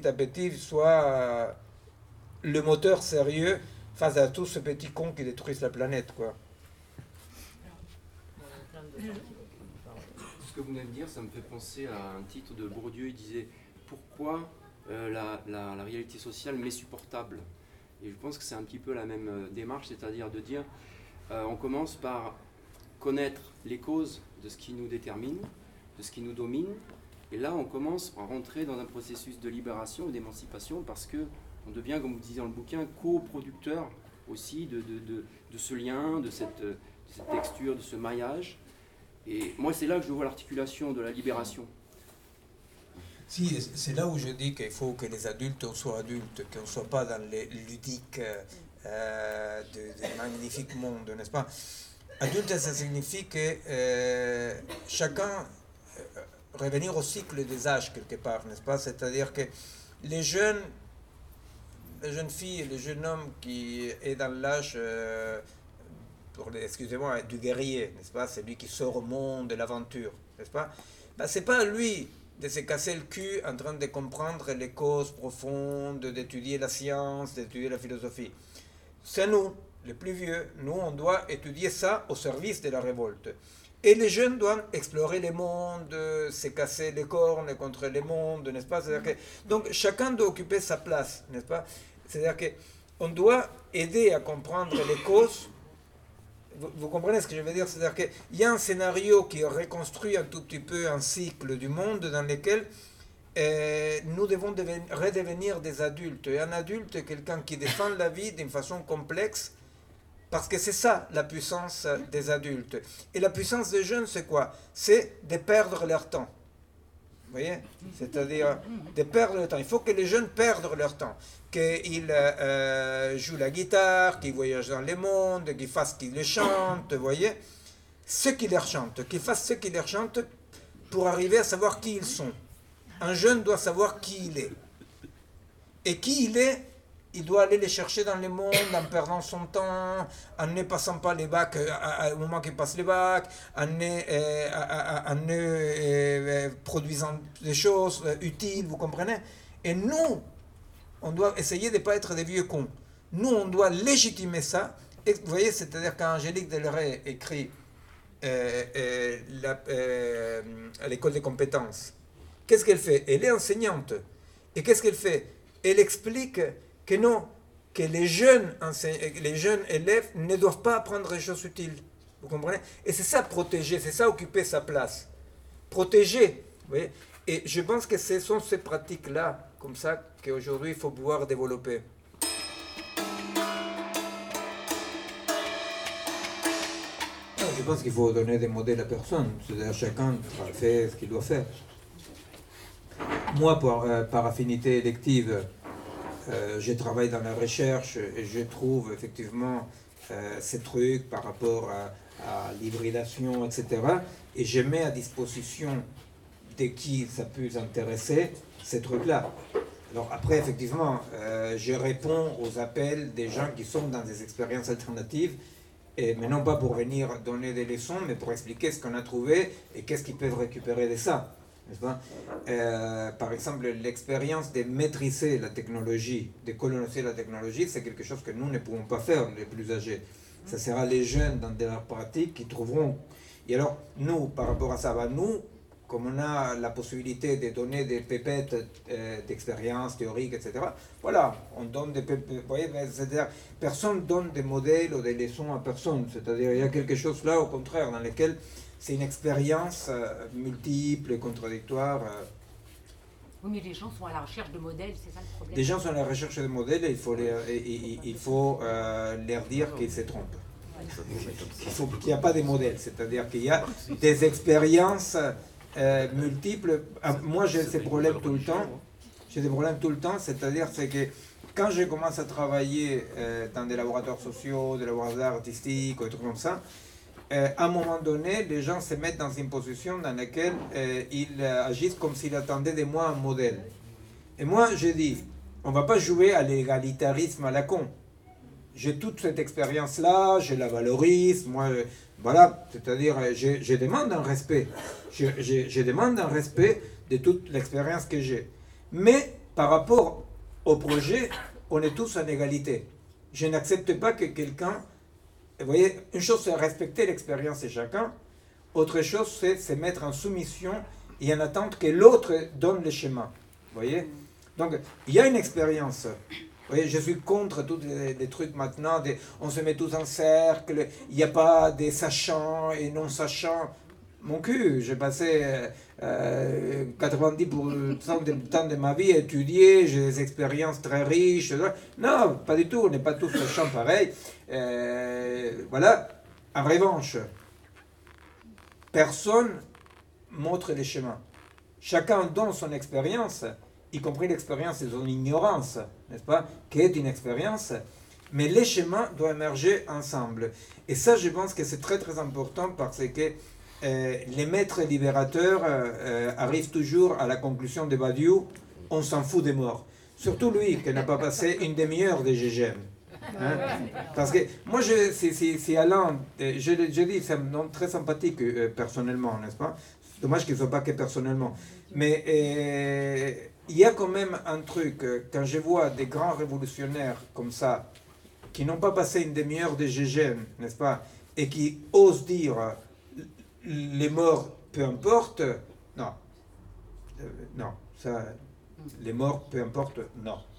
à petit soit le moteur sérieux face à tous ces petits cons qui détruisent la planète, quoi. Ce que vous venez de dire, ça me fait penser à un titre de Bourdieu. Il disait pourquoi la réalité sociale m'est supportable. Et je pense que c'est un petit peu la même démarche, c'est-à-dire de dire on commence par connaître les causes de ce qui nous détermine, de ce qui nous domine, et là on commence à rentrer dans un processus de libération et d'émancipation parce que on devient, comme vous disiez dans le bouquin, coproducteur aussi de ce lien, de cette texture, de ce maillage. Et moi c'est là que je vois l'articulation de la libération. Si, c'est là où je dis qu'il faut que les adultes soient adultes, qu'on ne soit pas dans les ludiques de magnifiques mondes, n'est-ce pas? Adulte, ça signifie que chacun revenir au cycle des âges quelque part, n'est-ce pas? C'est-à-dire que les jeunes filles et les jeunes hommes qui est dans l'âge, excusez-moi, du guerrier, n'est-ce pas? C'est lui qui sort au monde de l'aventure, n'est-ce pas? Ben, c'est pas lui de se casser le cul en train de comprendre les causes profondes, d'étudier la science, d'étudier la philosophie. C'est nous, les plus vieux, nous on doit étudier ça au service de la révolte. Et les jeunes doivent explorer les mondes, se casser les cornes contre les mondes, n'est-ce pas? C'est-à-dire que, donc chacun doit occuper sa place, n'est-ce pas? C'est-à-dire qu'on doit aider à comprendre les causes. Vous comprenez ce que je veux dire? C'est-à-dire qu'il y a un scénario qui reconstruit un tout petit peu un cycle du monde dans lequel nous devons redevenir des adultes. Et un adulte est quelqu'un qui défend la vie d'une façon complexe, parce que c'est ça la puissance des adultes. Et la puissance des jeunes, c'est quoi? C'est de perdre leur temps. Vous voyez? C'est-à-dire de perdre le temps. Il faut que les jeunes perdent leur temps. Qu'ils jouent la guitare, qu'ils voyagent dans le monde, qu'ils fassent qu'ils les chantent, vous voyez? Ce qui leur chante, qu'ils fassent ce qui leur chante pour arriver à savoir qui ils sont. Un jeune doit savoir qui il est. Et qui il est, il doit aller les chercher dans le monde en perdant son temps, en ne passant pas les bacs au moment qu'il passe les bacs, en ne produisant des choses utiles, vous comprenez? Et nous, on doit essayer de ne pas être des vieux cons. Nous, on doit légitimer ça. Et, vous voyez, c'est-à-dire quand Angélique Delray écrit à l'école des compétences, qu'est-ce qu'elle fait? Elle est enseignante. Et qu'est-ce qu'elle fait? Elle explique que non, que les jeunes élèves ne doivent pas apprendre des choses utiles. Vous comprenez? Et c'est ça protéger, c'est ça occuper sa place. Protéger, vous voyez? Et je pense que ce sont ces pratiques-là, comme ça, qu'aujourd'hui il faut pouvoir développer. Je pense qu'il faut donner des modèles à personne, c'est-à-dire chacun fait ce qu'il doit faire. Moi, par affinité élective, je travaille dans la recherche et je trouve effectivement ces trucs par rapport à l'hybridation, etc. Et je mets à disposition de qui ça peut intéresser ces trucs-là. Alors après, effectivement, je réponds aux appels des gens qui sont dans des expériences alternatives, mais non pas pour venir donner des leçons, mais pour expliquer ce qu'on a trouvé et qu'est-ce qu'ils peuvent récupérer de ça. N'est-ce pas? Par exemple, l'expérience de maîtriser la technologie, de coloniser la technologie, c'est quelque chose que nous ne pouvons pas faire, les plus âgés. Ça sera les jeunes dans de leurs pratiques qui trouveront. Et alors, nous, par rapport à ça, nous, comme on a la possibilité de donner des pépettes d'expérience théorique, etc., voilà, on donne des pépettes. Vous voyez, c'est-à-dire, personne ne donne des modèles ou des leçons à personne. C'est-à-dire, il y a quelque chose là, au contraire, dans lequel c'est une expérience multiple et contradictoire. Oui, mais les gens sont à la recherche de modèles, c'est ça le problème. Les gens sont à la recherche de modèles et il faut leur dire qu'ils se trompent. Qu'il n'y a pas de modèles, c'est-à-dire qu'il y a des expériences multiples. Moi, j'ai ces problèmes tout le temps. J'ai des problèmes tout le temps, c'est-à-dire c'est que quand je commence à travailler dans des laboratoires sociaux, des laboratoires artistiques, ou des trucs comme ça, à un moment donné, les gens se mettent dans une position dans laquelle ils agissent comme s'ils attendaient de moi un modèle. Et moi, je dis, on ne va pas jouer à l'égalitarisme à la con. J'ai toute cette expérience-là, je la valorise, moi, voilà, c'est-à-dire, je demande un respect. Je demande un respect de toute l'expérience que j'ai. Mais, par rapport au projet, on est tous en égalité. Je n'accepte pas que quelqu'un... Vous voyez, une chose c'est respecter l'expérience de chacun, autre chose c'est se mettre en soumission et en attente que l'autre donne le schéma. Vous voyez? Donc, il y a une expérience. Vous voyez, je suis contre tous les trucs maintenant, on se met tous en cercle, il n'y a pas des sachants et non sachants. Mon cul, j'ai passé 90% du temps de ma vie à étudier, j'ai des expériences très riches. Non, pas du tout, on n'est pas tous sachants pareil. Voilà, en revanche, personne montre les chemins. Chacun donne son expérience, y compris l'expérience de son ignorance, n'est-ce pas, qui est une expérience, mais les chemins doivent émerger ensemble. Et ça, je pense que c'est très très important parce que les maîtres libérateurs arrivent toujours à la conclusion de Badiou, on s'en fout des morts. Surtout lui, qui n'a pas passé une demi-heure de GGM. Hein? Parce que moi, c'est Alain, je dis, c'est un homme très sympathique personnellement, n'est-ce pas? C'est dommage qu'il ne soit pas que personnellement. Mais il y a quand même un truc, quand je vois des grands révolutionnaires comme ça, qui n'ont pas passé une demi-heure de GGM, n'est-ce pas? Et qui osent dire, les morts, peu importe, non. Non, ça, les morts, peu importe, non.